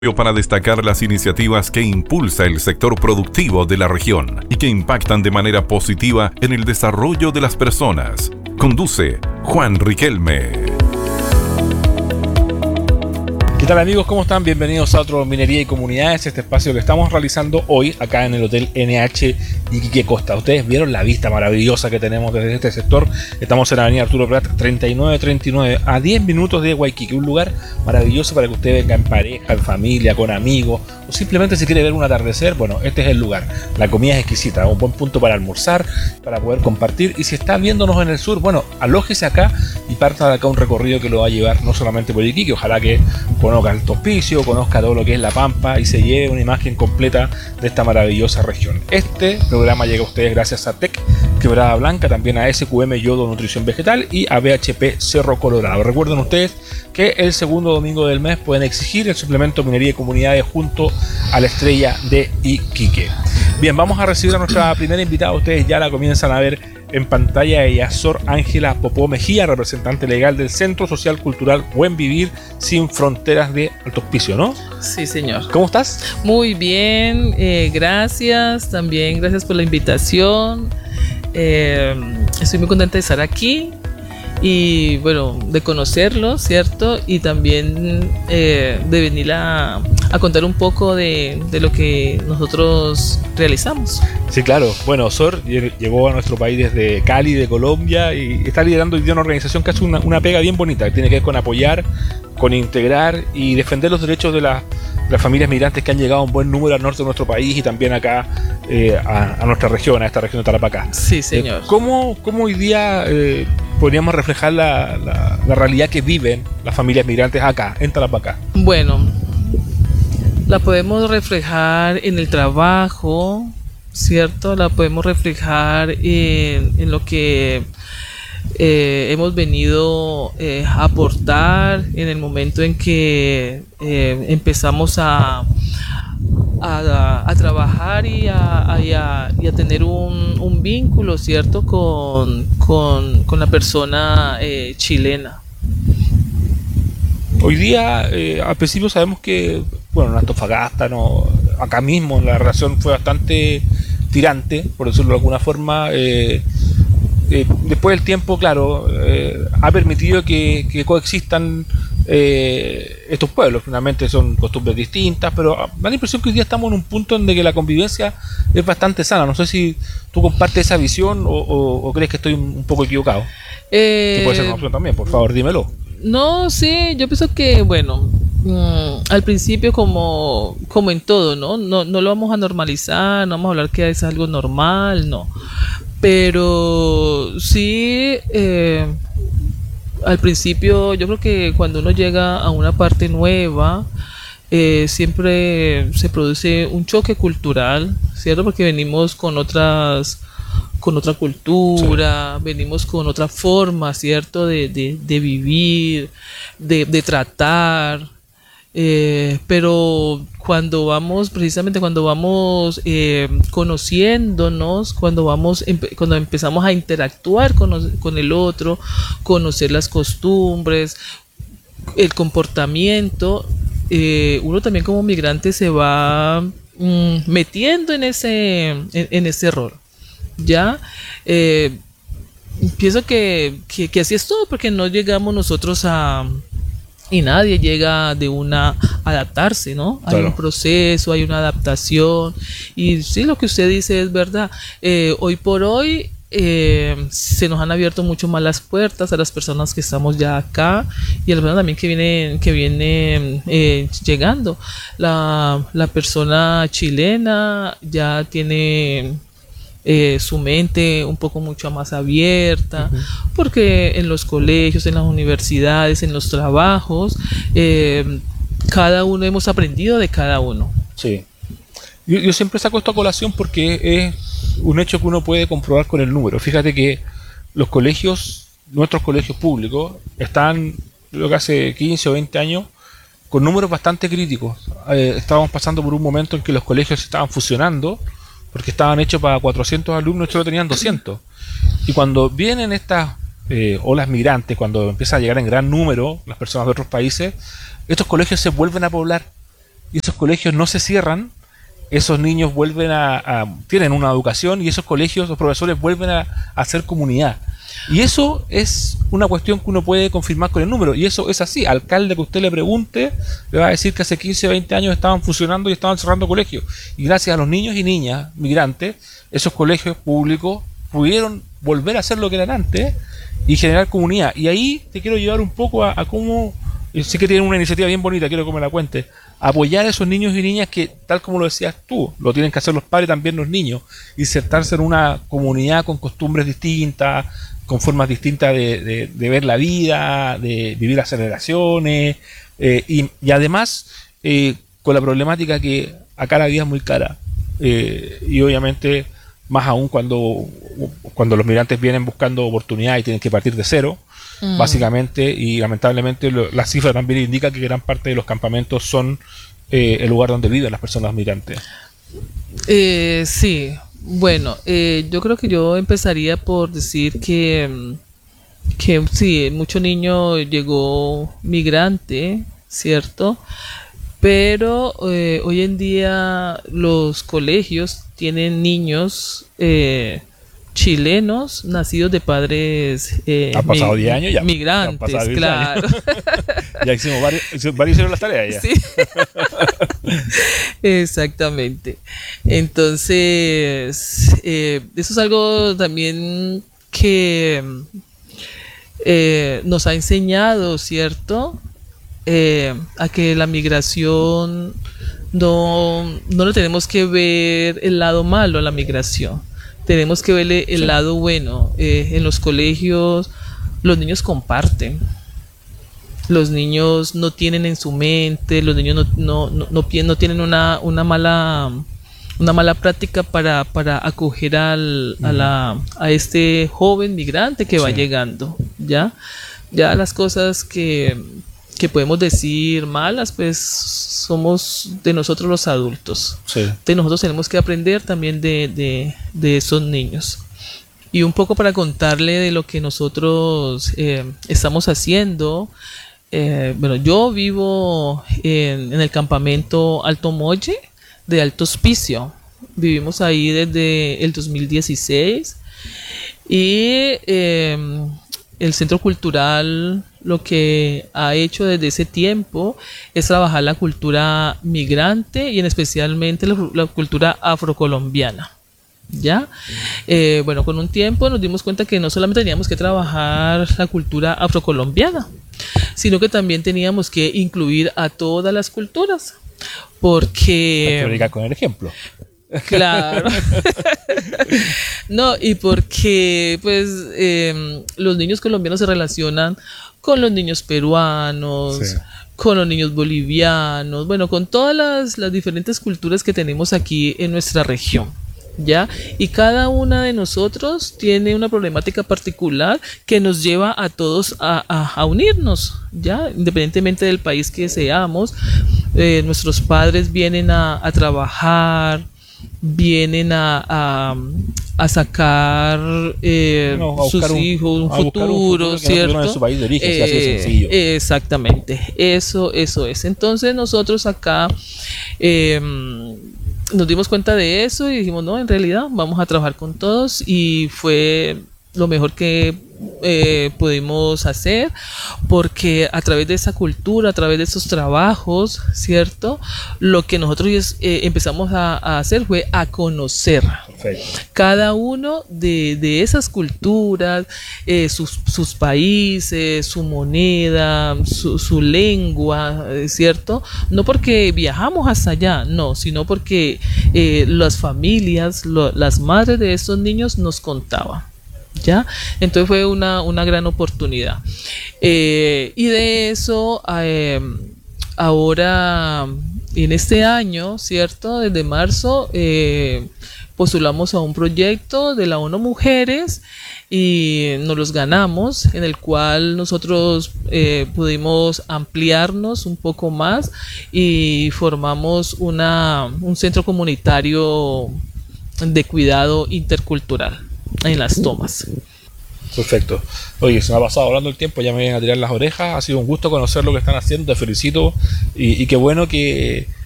Para destacar las iniciativas que impulsa el sector productivo de la región y que impactan de manera positiva en el desarrollo de las personas. Conduce Juan Riquelme. ¿Qué tal, amigos? ¿Cómo están? Bienvenidos a otro Minería y Comunidades, este espacio que estamos realizando hoy acá en el Hotel NH Iquique Costa. Ustedes vieron la vista maravillosa que tenemos desde este sector. Estamos en la avenida Arturo Prat 3939, a 10 minutos de Waikiki, un lugar maravilloso para que usted venga en pareja, en familia, con amigos, o simplemente si quiere ver un atardecer. Bueno, este es el lugar. La comida es exquisita, un buen punto para almorzar, para poder compartir. Y si está viéndonos en el sur, bueno, alójese acá y parta de acá un recorrido que lo va a llevar no solamente por Iquique, ojalá que conozca el Hospicio, conozca todo lo que es La Pampa y se lleve una imagen completa de esta maravillosa región. Este programa llega a ustedes gracias a TEC Quebrada Blanca, también a SQM Yodo Nutrición Vegetal y a BHP Cerro Colorado. Recuerden ustedes que el segundo domingo del mes pueden exigir el suplemento Minería y Comunidades junto a la Estrella de Iquique. Bien, vamos a recibir a nuestra primera invitada. Ustedes ya la comienzan a ver en pantalla. Ella es Sor Ángela Popó Mejía, representante legal del Centro Social Cultural Buen Vivir Sin Fronteras de Alto Hospicio, ¿no? Sí, señor. ¿Cómo estás? Muy bien, gracias. También gracias por la invitación. Estoy muy contenta de estar aquí y, bueno, de conocerlo, ¿cierto? Y también de venir a contar un poco de lo que nosotros realizamos. Sí, claro. Bueno, Sor llegó a nuestro país desde Cali, de Colombia, y está liderando hoy día una organización que hace una pega bien bonita, que tiene que ver con apoyar, con integrar y defender los derechos de las familias migrantes que han llegado un buen número al norte de nuestro país y también acá a nuestra región, a esta región de Tarapacá. Sí, señor. ¿Cómo hoy día podríamos reflejar la realidad que viven las familias migrantes acá, en Tarapacá? Bueno, la podemos reflejar en el trabajo, ¿cierto? La podemos reflejar en lo que hemos venido a aportar en el momento en que empezamos a trabajar y a tener un vínculo, ¿cierto? con la persona chilena. Hoy día, al principio sabemos que, bueno, en Antofagasta, acá mismo la relación fue bastante tirante, por decirlo de alguna forma. Después del tiempo, claro, ha permitido que coexistan estos pueblos. Finalmente son costumbres distintas, pero me da la impresión que hoy día estamos en un punto en que la convivencia es bastante sana. No sé si tú compartes esa visión o crees que estoy un poco equivocado. Que puede ser una opción también, por favor, dímelo. No, sí, yo pienso que, bueno, al principio como en todo, ¿no? No lo vamos a normalizar, no vamos a hablar que es algo normal, no. Pero sí, al principio yo creo que cuando uno llega a una parte nueva, siempre se produce un choque cultural, ¿cierto? Porque venimos con otra cultura, sí. Venimos con otra forma, ¿cierto? De vivir, de tratar. Pero cuando vamos conociéndonos, cuando empezamos a interactuar con el otro, conocer las costumbres, el comportamiento, uno también como migrante se va metiendo en ese rol. ¿Ya? Pienso que así es todo, porque no llegamos nosotros y nadie llega de una adaptarse, ¿no? Hay claro. Un proceso, hay una adaptación. Y sí, lo que usted dice es verdad. Hoy por hoy se nos han abierto mucho más las puertas a las personas que estamos ya acá y a las personas también que vienen llegando. La persona chilena ya tiene su mente un poco mucho más abierta, porque en los colegios, en las universidades, en los trabajos, cada uno hemos aprendido de cada uno. Sí. Yo siempre saco esto a colación porque es un hecho que uno puede comprobar con el número. Fíjate que nuestros colegios públicos están, creo que hace 15 o 20 años, con números bastante críticos. Estábamos pasando por un momento en que los colegios se estaban fusionando, porque estaban hechos para 400 alumnos y solo tenían 200. Y cuando vienen estas olas migrantes, cuando empieza a llegar en gran número las personas de otros países, estos colegios se vuelven a poblar. y esos colegios no se cierran, esos niños vuelven tienen una educación y esos colegios, los profesores vuelven a hacer comunidad. Y eso es una cuestión que uno puede confirmar con el número, y eso es así. Alcalde que usted le pregunte, le va a decir que hace 15, 20 años estaban funcionando y estaban cerrando colegios. Y gracias a los niños y niñas migrantes, esos colegios públicos pudieron volver a ser lo que eran antes y generar comunidad. Y ahí te quiero llevar un poco a cómo, sí que tienen una iniciativa bien bonita, quiero que me la cuente, apoyar a esos niños y niñas que, tal como lo decías tú, lo tienen que hacer los padres, también los niños, insertarse en una comunidad con costumbres distintas, con formas distintas de ver la vida, de vivir las celebraciones, y además con la problemática que acá la vida es muy cara, y obviamente más aún cuando los migrantes vienen buscando oportunidades y tienen que partir de cero, básicamente, y lamentablemente la cifra también indica que gran parte de los campamentos son el lugar donde viven las personas migrantes. Sí, bueno, yo creo que yo empezaría por decir que sí, mucho niño llegó migrante, ¿cierto? Pero hoy en día los colegios tienen niños chilenos nacidos de padres han pasado 10 años ya, migrantes, claro. Ya hicimos varios hicieron las tareas ya. Sí. Exactamente. Entonces, eso es algo también que nos ha enseñado, ¿cierto? A que la migración no le tenemos que ver el lado malo a la migración. Tenemos que verle el lado bueno. En los colegios los niños comparten. Los niños no tienen en su mente, los niños no tienen una mala práctica para acoger a este joven migrante que va llegando. Ya las cosas que podemos decir malas, pues somos de nosotros los adultos. Sí. De nosotros tenemos que aprender también de esos niños. Y un poco para contarle de lo que nosotros estamos haciendo. Bueno, yo vivo en el campamento Alto Molle de Alto Hospicio. Vivimos ahí desde el 2016 y el centro cultural lo que ha hecho desde ese tiempo es trabajar la cultura migrante y en especialmente la cultura afrocolombiana. ¿Ya? Bueno, con un tiempo nos dimos cuenta que no solamente teníamos que trabajar la cultura afrocolombiana, sino que también teníamos que incluir a todas las culturas, porque... Hay que predicar con el ejemplo. Claro. No, y porque pues los niños colombianos se relacionan con los niños peruanos, sí, con los niños bolivianos, bueno, con todas las diferentes culturas que tenemos aquí en nuestra región. ¿Ya? Y cada una de nosotros tiene una problemática particular que nos lleva a todos a unirnos, ¿ya? Independientemente del país que seamos. Nuestros padres vienen a trabajar, vienen a sacar sus hijos, un futuro, ¿cierto? En su país de origen, si así de sencillo. Exactamente, eso es. Entonces nosotros acá nos dimos cuenta de eso y dijimos, no, en realidad vamos a trabajar con todos, y fue lo mejor que pudimos hacer, porque a través de esa cultura, a través de esos trabajos, ¿cierto? Lo que nosotros empezamos a hacer fue a conocer cada uno de esas culturas, sus países, su moneda, su lengua, ¿cierto? No porque viajamos hasta allá, no, sino porque las familias, las madres de estos niños nos contaban. ¿Ya? Entonces fue una gran oportunidad. Y de eso, ahora, en este año, ¿cierto? Desde marzo, postulamos a un proyecto de la ONU Mujeres y nos los ganamos, en el cual nosotros pudimos ampliarnos un poco más y formamos un centro comunitario de cuidado intercultural en Las Tomas. Perfecto. Oye, se me ha pasado hablando el tiempo, ya me vienen a tirar las orejas. Ha sido un gusto conocer lo que están haciendo, te felicito, y qué bueno que